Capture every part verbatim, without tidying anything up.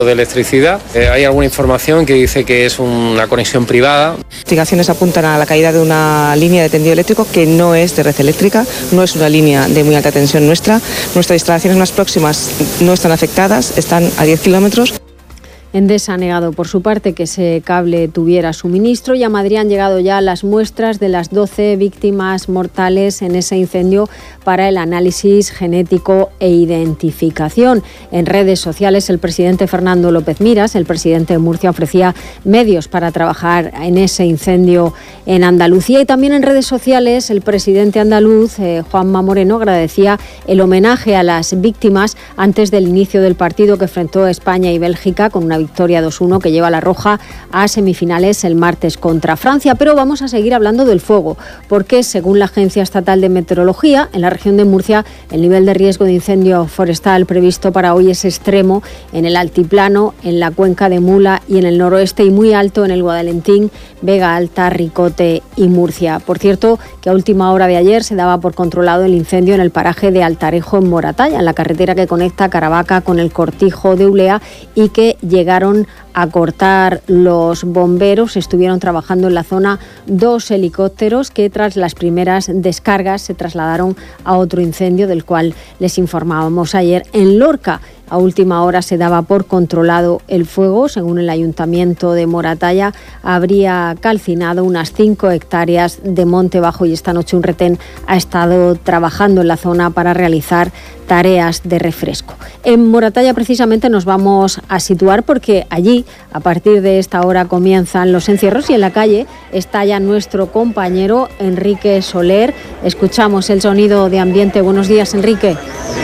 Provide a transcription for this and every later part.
de electricidad. Eh, hay alguna información que dice que es una conexión privada. Investigaciones apuntan a la caída de una línea de tendido eléctrico que no es de red eléctrica, no es una línea de muy alta tensión nuestra. Nuestras instalaciones más próximas no están afectadas, están a diez kilómetros. Endesa ha negado por su parte que ese cable tuviera suministro y a Madrid han llegado ya las muestras de las doce víctimas mortales en ese incendio para el análisis genético e identificación. En redes sociales el presidente Fernando López Miras, el presidente de Murcia, ofrecía medios para trabajar en ese incendio en Andalucía y también en redes sociales el presidente andaluz, eh, Juanma Moreno, agradecía el homenaje a las víctimas antes del inicio del partido que enfrentó a España y Bélgica con una victoria dos uno que lleva a la Roja a semifinales el martes contra Francia. Pero vamos a seguir hablando del fuego, porque según la Agencia Estatal de Meteorología, en la región de Murcia el nivel de riesgo de incendio forestal previsto para hoy es extremo en el altiplano, en la cuenca de Mula y en el noroeste, y muy alto en el Guadalentín, Vega Alta, Ricote y Murcia. Por cierto, que a última hora de ayer se daba por controlado el incendio en el paraje de Altarejo, en Moratalla, en la carretera que conecta Caravaca con el Cortijo de Ulea, y que llega Llegaron a cortar los bomberos. Estuvieron trabajando en la zona dos helicópteros que tras las primeras descargas se trasladaron a otro incendio del cual les informábamos ayer en Lorca. A última hora se daba por controlado el fuego. Según el Ayuntamiento de Moratalla, habría calcinado unas cinco hectáreas de monte bajo y esta noche un retén ha estado trabajando en la zona para realizar tareas de refresco. En Moratalla precisamente nos vamos a situar porque allí a partir de esta hora comienzan los encierros y en la calle está ya nuestro compañero Enrique Soler. Escuchamos el sonido de ambiente. Buenos días, Enrique.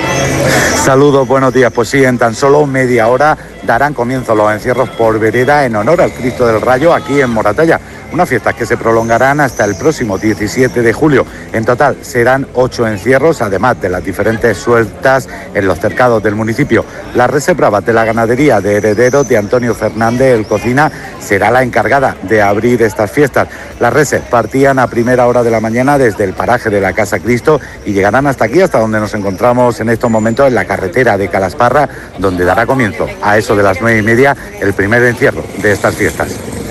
Saludos, buenos días. Pues sí, en tan solo media hora darán comienzo los encierros por vereda en honor al Cristo del Rayo aquí en Moratalla. Unas fiestas que se prolongarán hasta el próximo diecisiete de julio. En total serán ocho encierros, además de las diferentes sueltas en los cercados del municipio. La reserva de la ganadería de Herederos de Antonio Fernández, el Cocina, será la encargada de abrir estas fiestas. Las reses partían a primera hora de la mañana desde el paraje de la Casa Cristo y llegarán hasta aquí, hasta donde nos encontramos en estos momentos, en la carretera de Calasparra, donde dará comienzo a eso de las nueve y media el primer encierro de estas fiestas.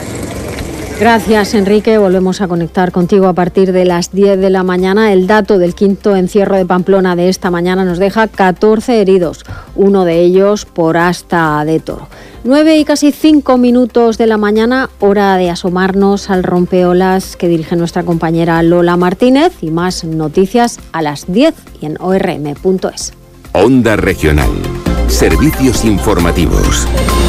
Gracias, Enrique. Volvemos a conectar contigo a partir de las diez de la mañana. El dato del quinto encierro de Pamplona de esta mañana nos deja catorce heridos, uno de ellos por asta de toro. Nueve y casi cinco minutos de la mañana, hora de asomarnos al rompeolas que dirige nuestra compañera Lola Martínez, y más noticias a las diez y en o erre eme punto es. Onda Regional. Servicios informativos.